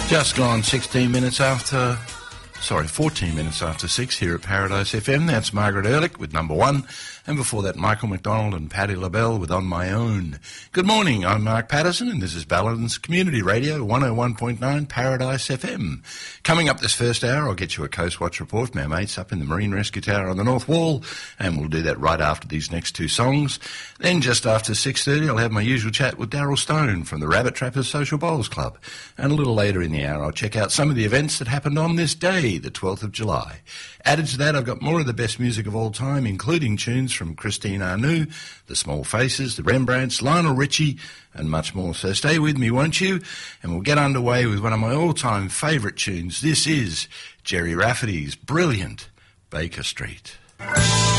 Just gone 14 minutes after 6 here at Paradise FM. That's Margaret Ehrlich with Number One. And before that, Michael McDonald and Patti LaBelle with On My Own. Good morning, I'm Mark Patterson, and this is Balladins Community Radio, 101.9 Paradise FM. Coming up this first hour, I'll get you a Coast Watch report from our mates up in the Marine Rescue Tower on the North Wall, and we'll do that right after these next two songs. Then just after 6:30, I'll have my usual chat with Daryl Stone from the Rabbit Trappers Social Bowls Club. And a little later in the hour, I'll check out some of the events that happened on this day, the 12th of July. Added to that, I've got more of the best music of all time, including tunes from Christine Arnoux, The Small Faces, The Rembrandts, Lionel Richie, and much more. So stay with me, won't you? And we'll get underway with one of my all-time favourite tunes. This is Jerry Rafferty's brilliant Baker Street.